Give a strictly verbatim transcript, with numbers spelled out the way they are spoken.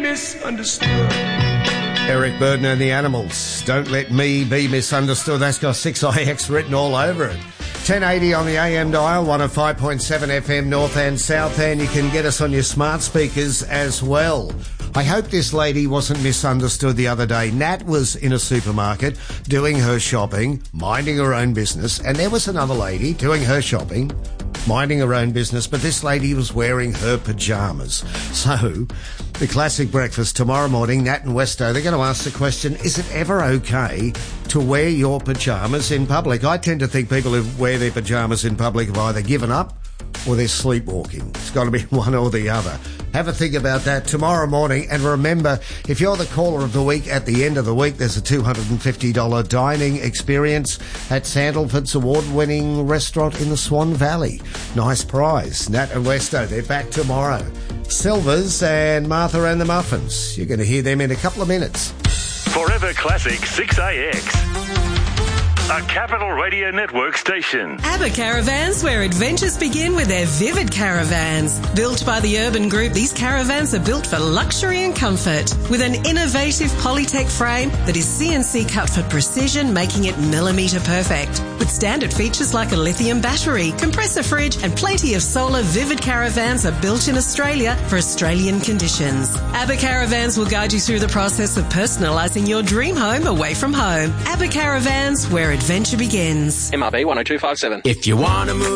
misunderstood. Eric Burden and the Animals. Don't let me be misunderstood. That's got six I X written all over it. ten eighty on the A M dial, one oh five point seven F M North and South, and you can get us on your smart speakers as well. I hope this lady wasn't misunderstood the other day. Nat was in a supermarket doing her shopping, minding her own business, and there was another lady doing her shopping, minding her own business, but this lady was wearing her pyjamas. So, the classic breakfast tomorrow morning, Nat and Westo, they're going to ask the question, is it ever okay to wear your pyjamas in public? I tend to think people who wear their pyjamas in public have either given up or they're sleepwalking. It's got to be one or the other. Have a think about that tomorrow morning. And remember, if you're the caller of the week at the end of the week, there's a two hundred fifty dollars dining experience at Sandalford's award-winning restaurant in the Swan Valley. Nice prize. Nat and Westo, they're back tomorrow. Silvers and Martha and the Muffins. You're going to hear them in a couple of minutes. Forever Classic six A X. A Capital Radio Network station. ABBA Caravans, where adventures begin with their vivid caravans. Built by the Urban Group, these caravans are built for luxury and comfort. With an innovative Polytech frame that is C N C cut for precision, making it millimetre perfect. With standard features like a lithium battery, compressor fridge and plenty of solar, Vivid Caravans are built in Australia for Australian conditions. ABBA Caravans will guide you through the process of personalising your dream home away from home. ABBA Caravans, where adventure begins. M R B one oh two five seven. If you want to move